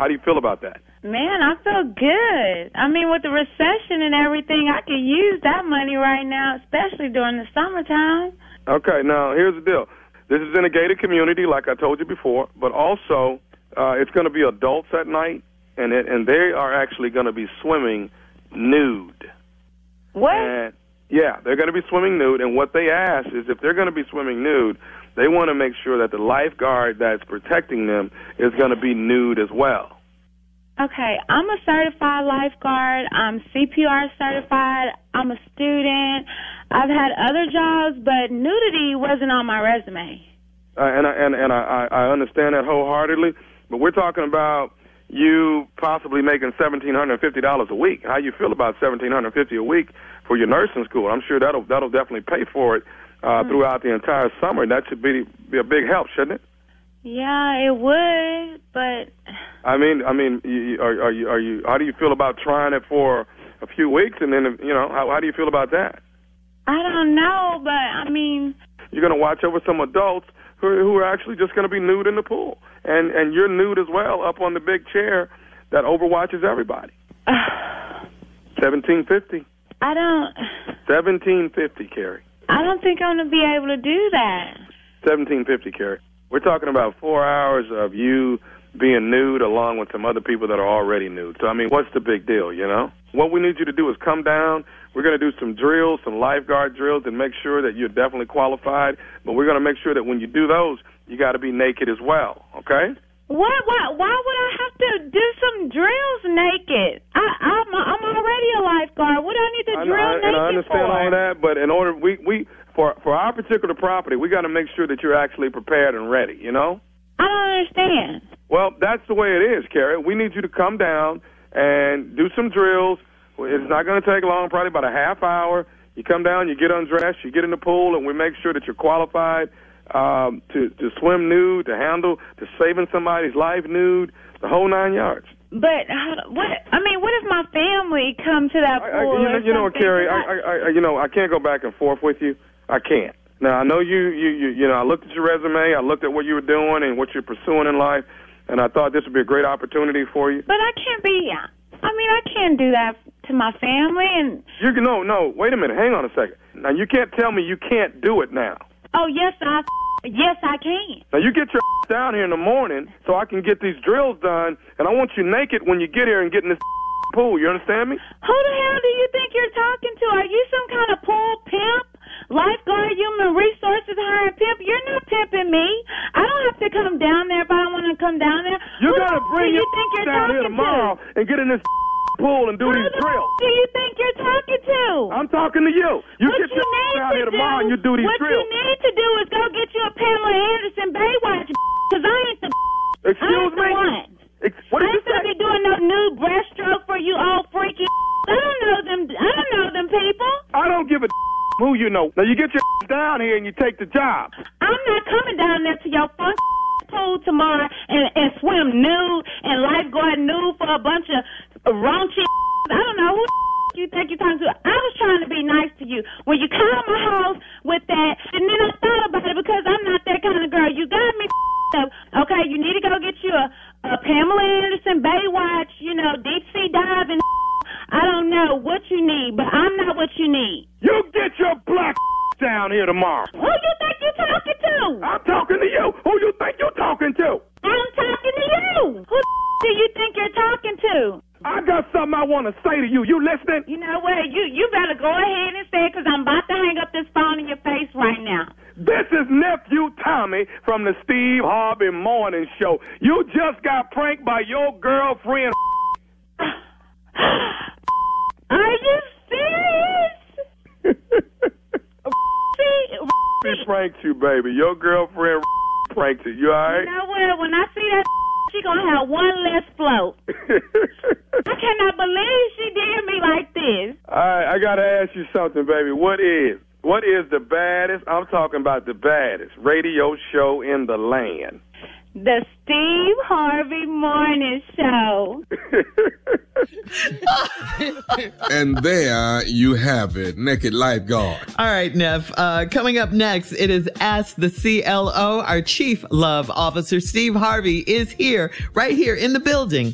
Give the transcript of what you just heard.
How do you feel about that? Man, I feel good. I mean, with the recession and everything, I could use that money right now, especially during the summertime. Okay, now here's the deal. This is in a gated community, like I told you before, but also it's going to be adults at night, and they are actually going to be swimming nude. What? And, yeah, they're going to be swimming nude, and what they ask is if they're going to be swimming nude, they want to make sure that the lifeguard that's protecting them is going to be nude as well. Okay, I'm a certified lifeguard. I'm CPR certified. I'm a student. I've had other jobs, but nudity wasn't on my resume. And I understand that wholeheartedly, but we're talking about you possibly making $1,750 a week. How you feel about $1,750 a week for your nursing school? I'm sure that'll definitely pay for it throughout the entire summer. That should be a big help, shouldn't it? Yeah, it would, but I mean, are you? How do you feel about trying it for a few weeks, and then how do you feel about that? I don't know, but I mean, you're going to watch over some adults who are actually just going to be nude in the pool, and you're nude as well up on the big chair that overwatches everybody. $1,750. I don't. $1,750, Carrie. I don't think I'm going to be able to do that. $1,750, Carrie. We're talking about 4 hours of you being nude along with some other people that are already nude. So, I mean, what's the big deal, you know? What we need you to do is come down. We're going to do some drills, some lifeguard drills, and make sure that you're definitely qualified. But we're going to make sure that when you do those, you got to be naked as well, okay? What? Why would I have to do some drills naked? I'm already a lifeguard. What do I need to drill naked for? And I understand all that, but in order, for our particular property, we got to make sure that you're actually prepared and ready, you know? I don't understand. Well, that's the way it is, Carrie. We need you to come down and do some drills. It's not going to take long, probably about a half hour. You come down, you get undressed, you get in the pool, and we make sure that you're qualified to swim nude, to saving somebody's life nude, the whole 9 yards. But what? I mean, what if my family come to that pool? You know, Carrie, I can't go back and forth with you. I can't. Now, I know you know, I looked at your resume, I looked at what you were doing and what you're pursuing in life, and I thought this would be a great opportunity for you. But I can't do that to my family. And No, wait a minute, hang on a second. Now, you can't tell me you can't do it now. Oh, yes, I can. Now, you get your down here in the morning so I can get these drills done, and I want you naked when you get here and get in this pool. You understand me? Who the hell do you think you're talking to? Are you some kind of pool pimp? Lifeguard, human resources, hiring pimp? You're not pimping me. I don't have to come down there if I don't want to come down there. You got to bring your down here tomorrow and get in this pool and do these drills. Who do you think you're talking to? I'm talking to you. You get your down here tomorrow and you do these drills. What you need to do is go get you a Pamela Anderson Baywatch, because I ain't the Excuse me? What did you say? I ain't gonna be doing no new breaststroke for you old freaky. I don't know them people. I don't give a who you know. Now, you get your down here and you take the job. I'm not coming down there to your fun pool tomorrow and swim nude and lifeguard nude for a bunch of raunchy. I don't know who you think you're talking to. I was trying to be nice to you. When you come to my house with that, and then I thought about it because I'm not that kind of girl. You got me up. Okay, you need to go get you a Pamela Anderson Baywatch, deep sea diving. I don't know what you need, but I'm not what you need. You get your black down here tomorrow. Who you think you're talking to? I'm talking to you. Who you think you're talking to? I'm talking to you. Who do you think you're talking to? I got something I want to say to you. You listening? You know what? You better go ahead and say it, because I'm about to hang up this phone in your face right now. This is Nephew Tommy from the Steve Harvey Morning Show. You just got pranked by your girlfriend. Are you serious? She pranked you, baby. Your girlfriend pranked you. You all right? You know what? When I see that, she gonna have one less float. I cannot believe she did me like this. All right, I gotta ask you something, baby. What is the baddest? I'm talking about the baddest radio show in the land. The Steve Harvey Morning Show. And there you have it, Naked Lifeguard. All right, Neff. Coming up next, it is Ask the CLO. Our Chief Love Officer, Steve Harvey, is here, right here in the building.